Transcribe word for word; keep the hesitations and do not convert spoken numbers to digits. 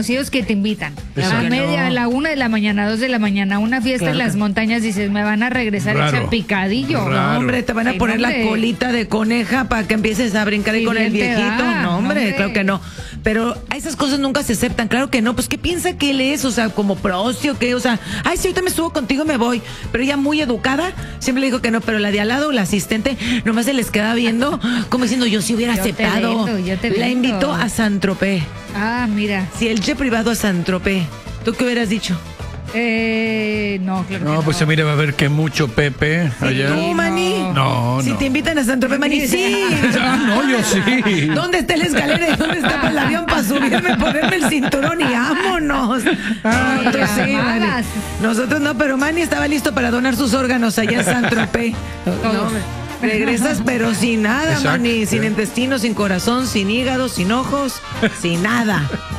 conocidos que te invitan. Eso. A Que media, no. a la una de la mañana, dos de la mañana, una fiesta Claro en las que- montañas, dices, me van a regresar Raro. hecha picadillo. Raro. No, hombre, te van a Sí, poner no, la hombre. colita de coneja para que empieces a brincar ahí Sí, con el bien te viejito. da, No, hombre, hombre. claro que no. Pero esas cosas nunca se aceptan, claro que no. Pues, ¿qué piensa que él es? O sea, como prosti o qué, o sea, ay, sí, ahorita me estuvo contigo, me voy. Pero ella muy educada, siempre le dijo que no, pero la de al lado, la asistente, nomás se les queda viendo, como diciendo, yo sí hubiera Yo te aceptado. vendo, yo te La vendo. invitó a Saint-Tropez. Ah, mira. Si el jet privado a Saint-Tropez, ¿tú qué hubieras dicho? Eh, no, claro que No, pues mire, va a ver que mucho Pepe allá. ¿Tú, Mani? No, Si no. te invitan a Saint-Tropez, Mani, sí. Ah, no, yo sí. ¿Dónde está la escalera y dónde está el avión para subirme, ponerme el cinturón y vámonos? Ah, Ay, tú sí, Manny. amadas. Nosotros no, pero Manny estaba listo para donar sus órganos allá en Saint-Tropez. No, regresas pero sin nada, Exacto. Manny, sin intestino, sin corazón, sin hígado, sin ojos, sin nada.